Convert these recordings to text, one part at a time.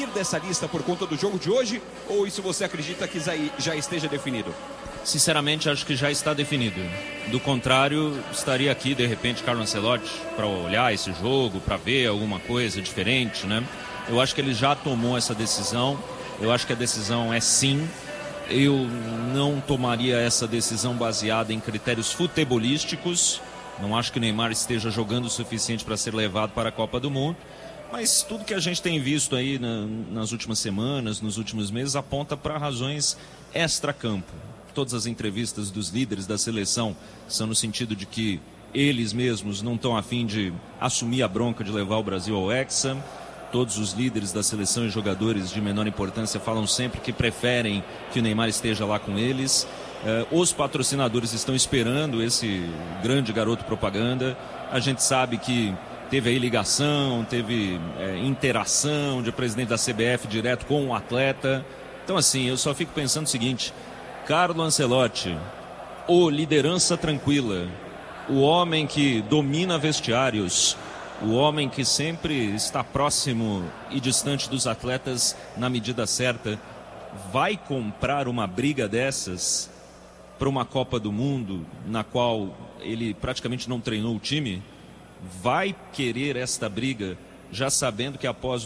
dessa lista por conta do jogo de hoje? Ou isso você acredita que já esteja definido? Sinceramente, acho que já está definido. Do contrário, estaria aqui, de repente, Carlo Ancelotti para olhar esse jogo, para ver alguma coisa diferente, né? Eu acho que ele já tomou essa decisão. Eu acho que a decisão é sim. Eu não tomaria essa decisão baseada em critérios futebolísticos. Não acho que o Neymar esteja jogando o suficiente para ser levado para a Copa do Mundo. Mas tudo que a gente tem visto aí nas últimas semanas, nos últimos meses, aponta para razões extra-campo. Todas as entrevistas dos líderes da seleção são no sentido de que eles mesmos não estão a fim de assumir a bronca de levar o Brasil ao Hexa. Todos os líderes da seleção e jogadores de menor importância falam sempre que preferem que o Neymar esteja lá com eles. Os patrocinadores estão esperando esse grande garoto propaganda. A gente sabe que teve aí ligação, teve interação de presidente da CBF direto com o atleta. Então, assim, eu só fico pensando o seguinte: Carlo Ancelotti, o liderança tranquila, o homem que domina vestiários, o homem que sempre está próximo e distante dos atletas na medida certa, vai comprar uma briga dessas para uma Copa do Mundo na qual ele praticamente não treinou o time? Vai querer esta briga já sabendo que após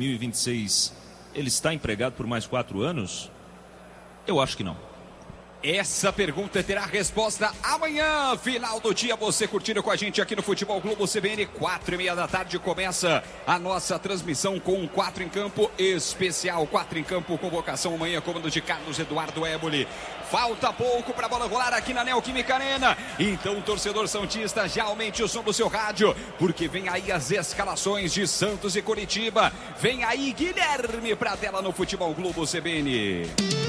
2026 ele está empregado por mais 4 anos? Eu acho que não. Essa pergunta terá resposta amanhã, final do dia, você curtindo com a gente aqui no Futebol Globo CBN, 4h30 da tarde começa a nossa transmissão com um 4 em Campo especial, 4 em Campo, convocação amanhã, comando de Carlos Eduardo Éboli. Falta pouco para a bola rolar aqui na Neoquímica Arena, então torcedor santista, já aumente o som do seu rádio, porque vem aí as escalações de Santos e Coritiba, vem aí Guilherme Pradella no Futebol Globo CBN.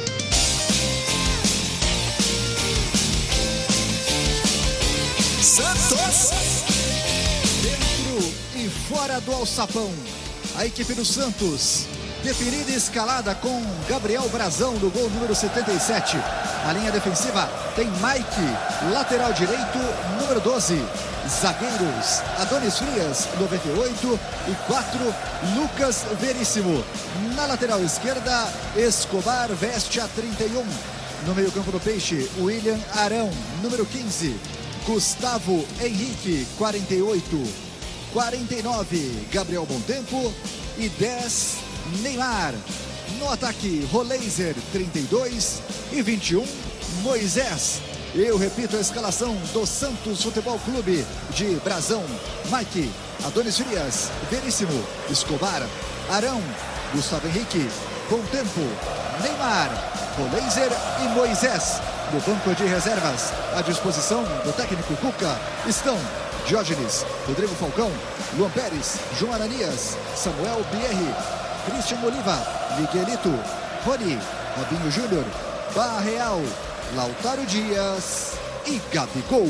Santos! Dentro e fora do alçapão, a equipe do Santos, definida e escalada com Gabriel Brazão no gol número 77. A linha defensiva tem Mike, lateral direito, número 12. Zagueiros, Adonis Frias, 98 e 4, Lucas Veríssimo. Na lateral esquerda, Escobar veste a 31. No meio campo do Peixe, William Arão, número 15. Gustavo Henrique, 48, 49, Gabriel Bontempo e 10, Neymar. No ataque, Roleiser, 32 e 21, Moisés. Eu repito a escalação do Santos Futebol Clube de Brazão, Mike, Adonis Frias, Veríssimo, Escobar, Arão, Gustavo Henrique, Bontempo, Neymar, Roleiser e Moisés. No banco de reservas, à disposição do técnico Cuca, estão Diógenes, Rodrigo Falcão, Luan Pérez, João Aranias, Samuel Pierre, Christian Oliva, Miguelito, Rony, Robinho Júnior, Barreal, Lautaro Dias e Gabigol.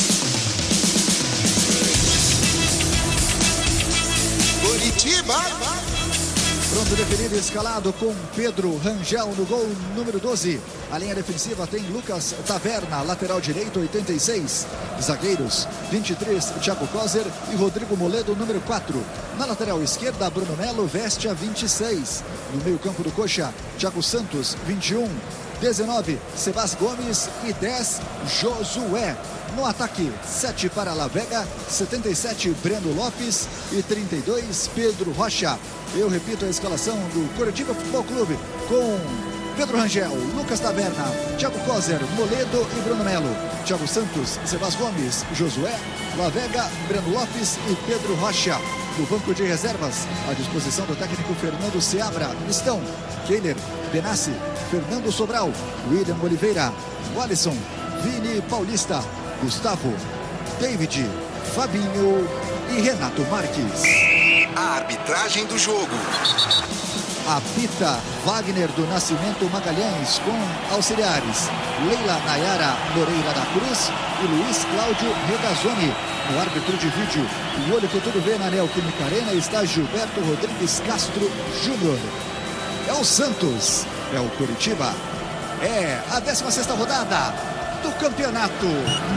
Coritiba! Pronto, definido e escalado com Pedro Rangel no gol número 12. A linha defensiva tem Lucas Taverna, lateral direito, 86. Zagueiros, 23, Thiago Kozer e Rodrigo Moledo, número 4. Na lateral esquerda, Bruno Melo veste a 26. No meio campo do Coxa, Thiago Santos, 21. 19, Sebas Gomes e 10, Josué. No ataque, 7 para La Vega, 77, Breno Lopes e 32, Pedro Rocha. Eu repito a escalação do Coritiba Futebol Clube com Pedro Rangel, Lucas Taverna, Thiago Kozer, Moledo e Bruno Melo. Thiago Santos, Sebas Gomes, Josué, La Vega, Breno Lopes e Pedro Rocha. No banco de reservas, à disposição do técnico Fernando Seabra, estão Keiler, Benassi, Fernando Sobral, William Oliveira, Walisson, Vini Paulista, Gustavo, David, Fabinho e Renato Marques. A arbitragem do jogo. Apita Wagner do Nascimento Magalhães com auxiliares Leila Nayara Moreira da Cruz e Luiz Cláudio Regazzoni. No árbitro de vídeo, o olho que tudo vê na Neoquímica Arena está Gilberto Rodrigues Castro Júnior. É o Santos, é o Coritiba, é a 16ª rodada do Campeonato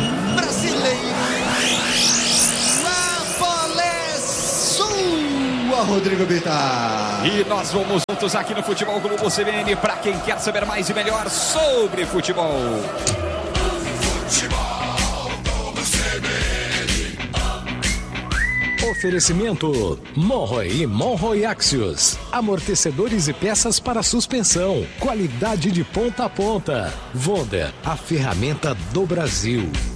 Brasileiro. La Pole Sua! boa, Rodrigo Bittar. E nós vamos juntos aqui no Futebol Globo CBN para quem quer saber mais e melhor sobre futebol. Oferecimento Monroe e Monroe Axios. Amortecedores e peças para suspensão. Qualidade de ponta a ponta. Wonder, a ferramenta do Brasil.